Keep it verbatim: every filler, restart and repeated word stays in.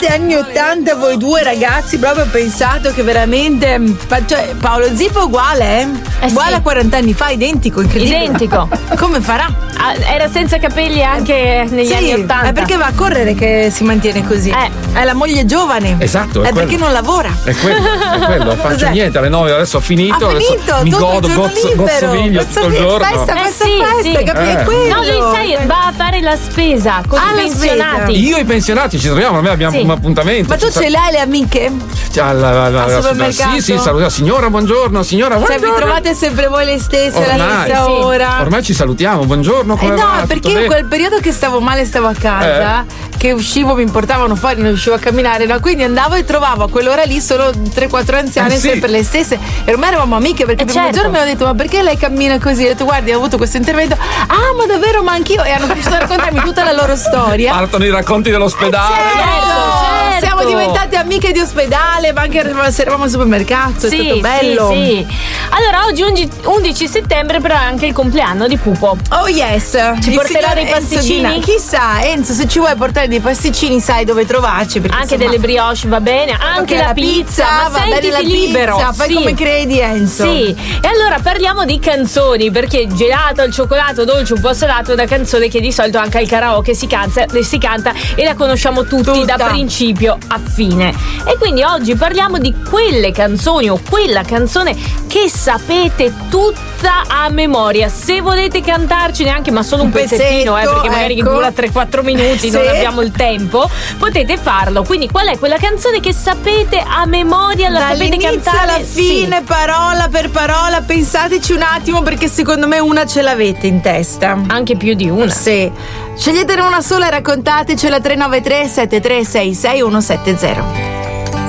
siete anni ottanta voi due ragazzi, proprio ho pensato che veramente, cioè, Paolo Zippo uguale, eh? Eh uguale sì. a quaranta anni fa, identico, incredibile. Identico. Come farà? Ah, era senza capelli anche negli sì, anni ottanta. è perché va a correre che si mantiene così. Eh. È la moglie giovane. Esatto, è È quello. perché non lavora. È quello, è quello, faccio Cos'è? niente alle nove, adesso ho finito, Ha adesso finito, mi tutto godo, il giorno gozzo, libero. gozzo figlio Gozzo tutto il figlio, giorno. Festa, Eh festa, sì, festa, sì. capi? Eh. È quello. No, lui sai, va a fare la spesa con Ah, i la pensionati. Io e i pensionati ci troviamo, noi abbiamo Sì. un appuntamento. Ma tu Ci sa- ce l'hai le amiche? alla, alla, alla- Al supermercato? Sì, sì, saluta, signora, buongiorno, signora, Cioè, buongiorno. vi trovate sempre voi le stesse alla Ormai, stessa sì. ora? Ormai ci salutiamo, buongiorno, Eh come no, va? Tutto perché io bene? quel periodo che stavo male, stavo a casa, che uscivo, mi portavano fuori, non riuscivo a camminare, no? Quindi andavo e trovavo a quell'ora lì solo tre quattro anziane, Eh sì. sempre le stesse. E ormai eravamo amiche, perché Eh per certo. un giorno mi hanno detto: ma perché lei cammina così? Ho detto: guardi, ho avuto questo intervento. Ah, ma davvero, ma anch'io. E hanno cominciato a raccontarmi tutta la loro storia. Partono i racconti dell'ospedale. Certo, certo. siamo diventate amiche di ospedale, ma anche se eravamo al supermercato, è Sì, stato bello. sì, sì. Allora, oggi undici undici settembre, però è anche il compleanno di Pupo. Oh yes, Ci il porterà signor dei Enzo pasticcini? Dina. Chissà, Enzo, se ci vuoi portare dei pasticcini sai dove trovarci, perché, Anche insomma, delle brioche, va bene, anche la pizza, ma va bene sentiti la libero. pizza, fai Sì. come credi, Enzo. Sì, e allora parliamo di canzoni, perché gelato al cioccolato dolce un po' salato è una canzone che di solito anche al karaoke si canta, si canta e la conosciamo tutti Tutta. da principio a fine. E quindi oggi parliamo di quelle canzoni o quella canzone che sapete tutta a memoria. Se volete cantarcene anche, ma solo un, Un pezzettino, eh, pezzetto, perché magari ecco. dura tre quattro minuti, non Sì. abbiamo il tempo, potete farlo. Quindi qual è quella canzone che sapete a memoria, la sapete Dall'inizio cantare? alla fine, parola per parola, pensateci un attimo, perché secondo me una ce l'avete in testa. Sì, anche più di una. Sì. Sceglietene una sola e raccontatecela. Tre nove tre sette tre sei sei uno sette zero.